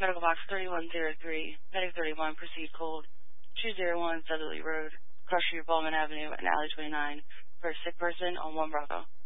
Medical box 3103, Medic 31, proceed cold, 201 Southerly Road, Crush Street, Baldwin Avenue, and Alley 29, for a sick person on 1 Bravo.